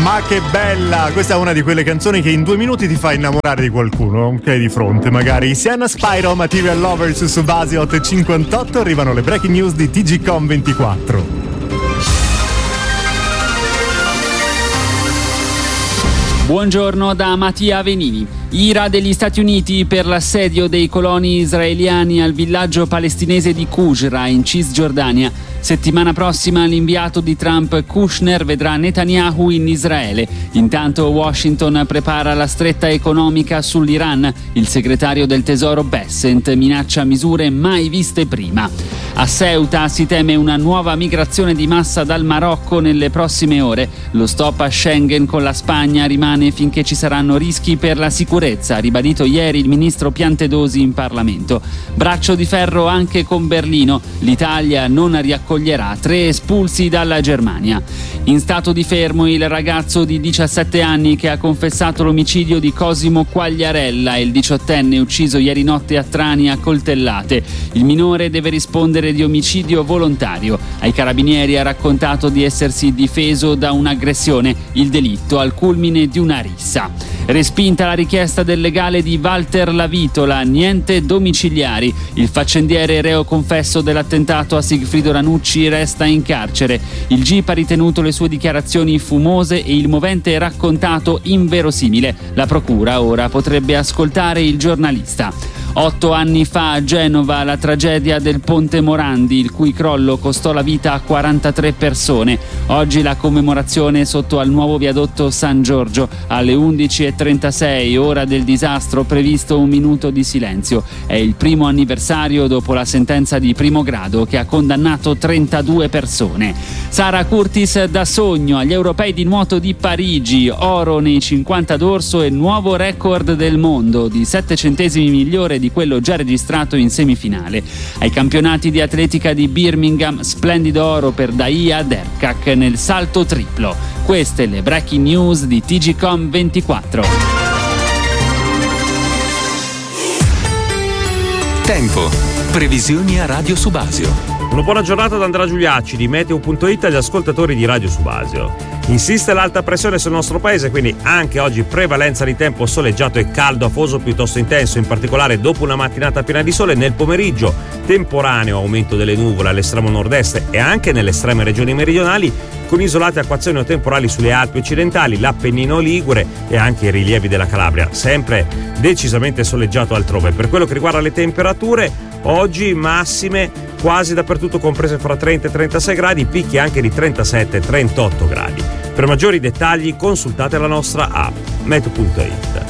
Ma che bella! Questa è una di quelle canzoni che in 2 minuti ti fa innamorare di qualcuno che hai di fronte, magari. Sienna Spyro, Material Lovers su base 8.58, arrivano le breaking news di TGcom 24. Buongiorno da Mattia Venini. Ira degli Stati Uniti per l'assedio dei coloni israeliani al villaggio palestinese di Qusra in Cisgiordania. Settimana prossima l'inviato di Trump Kushner vedrà Netanyahu in Israele. Intanto Washington prepara la stretta economica sull'Iran. Il segretario del Tesoro Bessent minaccia misure mai viste prima. A Ceuta si teme una nuova migrazione di massa dal Marocco nelle prossime ore. Lo stop a Schengen con la Spagna rimane finché ci saranno rischi per la sicurezza, ha ribadito ieri il ministro Piantedosi in Parlamento. Braccio di ferro anche con Berlino. L'Italia non riaccoglierà 3 espulsi dalla Germania. In stato di fermo il ragazzo di 17 anni che ha confessato l'omicidio di Cosimo Quagliarella, il 18enne ucciso ieri notte a Trani a coltellate. Il minore deve rispondere di omicidio volontario. Ai carabinieri ha raccontato di essersi difeso da un'aggressione, il delitto al culmine di una rissa. Respinta la richiesta del legale di Walter Lavitola, niente domiciliari. Il faccendiere reo confesso dell'attentato a Sigfrido Ranucci resta in carcere. Il GIP ha ritenuto le sue dichiarazioni fumose e il movente raccontato inverosimile. La procura ora potrebbe ascoltare il giornalista. 8 anni fa a Genova la tragedia del Ponte Morandi, il cui crollo costò la vita a 43 persone. Oggi la commemorazione sotto al nuovo viadotto San Giorgio. Alle 11.36, ora del disastro, previsto 1 minuto di silenzio. È il primo anniversario dopo la sentenza di primo grado che ha condannato 32 persone. Sara Curtis da sogno agli europei di nuoto di Parigi, oro nei 50 d'orso e nuovo record del mondo di 7 centesimi migliore di quello già registrato in semifinale. Ai campionati di atletica di Birmingham, splendido oro per Daia Derkak nel salto triplo. Queste le breaking news di TGcom 24. Tempo. Previsioni a Radio Subasio. Una buona giornata da Andrea Giuliacci di Meteo.it agli ascoltatori di Radio Subasio. Insiste l'alta pressione sul nostro paese, quindi anche oggi prevalenza di tempo soleggiato e caldo afoso piuttosto intenso, in particolare dopo una mattinata piena di sole. Nel pomeriggio temporaneo aumento delle nuvole all'estremo nord-est e anche nelle estreme regioni meridionali, con isolate acquazzoni o temporali sulle Alpi occidentali, l'Appennino ligure e anche i rilievi della Calabria, sempre decisamente soleggiato altrove. Per quello che riguarda le temperature, oggi massime quasi dappertutto comprese fra 30 e 36 gradi, picchi anche di 37 e 38 gradi. Per maggiori dettagli consultate la nostra app Meteo.it.